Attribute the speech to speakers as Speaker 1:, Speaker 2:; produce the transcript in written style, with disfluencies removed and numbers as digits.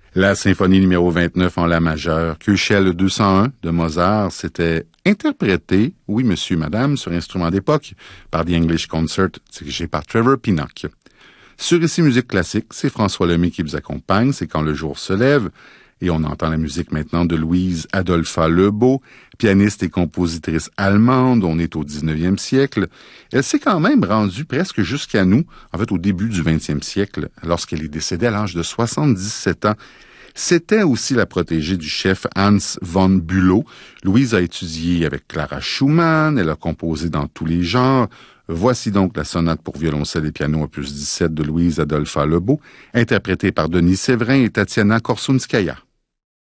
Speaker 1: La symphonie numéro 29 en la majeure, Köchel 201 de Mozart, c'était interprété, oui monsieur, madame, sur instrument d'époque, par The English Concert, dirigé par Trevor Pinnock. Sur Ici Musique Classique, c'est François Lemay qui vous accompagne, c'est Quand le jour se lève, et on entend la musique maintenant de Louise Adolpha Lebeau, pianiste et compositrice allemande, on est au 19e siècle. Elle s'est quand même rendue presque jusqu'à nous, en fait au début du 20e siècle, lorsqu'elle est décédée à l'âge de 77 ans. C'était aussi la protégée du chef Hans von Bülow. Louise a étudié avec Clara Schumann, elle a composé dans tous les genres. Voici donc la sonate pour violoncelle et piano opus 17 de Louise Adolpha Lebeau, interprétée par Denis Séverin et Tatiana Korsunskaya.